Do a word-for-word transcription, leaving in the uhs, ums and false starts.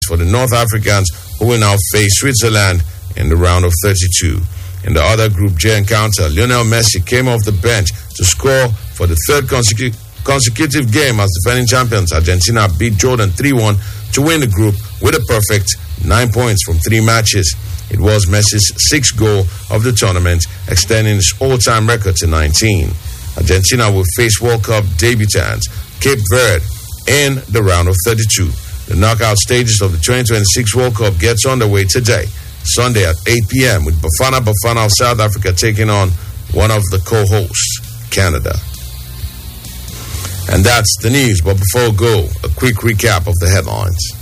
for the North Africans, who will now face Switzerland in the round of thirty-two. In the other Group J encounter, Lionel Messi came off the bench to score for the third consecu- consecutive game as defending champions. Argentina beat Jordan three one to win the group with a perfect nine points from three matches. It was Messi's sixth goal of the tournament, extending his all-time record to nineteen. Argentina will face World Cup debutants Cape Verde in the round of thirty-two. The knockout stages of the twenty twenty-six World Cup gets underway today, Sunday at eight p.m. with Bafana Bafana of South Africa taking on one of the co-hosts, Canada. And that's the news. But before we go, a quick recap of the headlines.